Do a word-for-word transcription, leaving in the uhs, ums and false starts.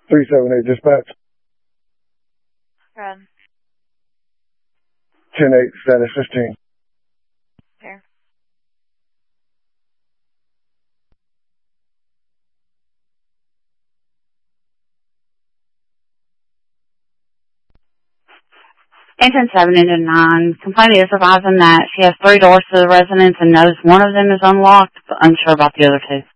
three seven eight dispatch. Good. ten eight, status fifteen. Here. Agent seven into nine. Complainant is advising that she has three doors to the residence and knows one of them is unlocked, but unsure about the other two.